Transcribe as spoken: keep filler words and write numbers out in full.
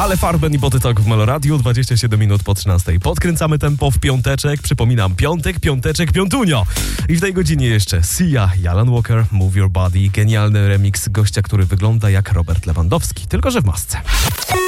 Ale Farben i Boty Talk w Meloradiu, dwadzieścia siedem minut po trzynastej. Podkręcamy tempo w piąteczek. Przypominam, piątek, piąteczek, piątunio. I w tej godzinie jeszcze Sia i Alan Walker, Move Your Body. Genialny remix gościa, który wygląda jak Robert Lewandowski, tylko że w masce.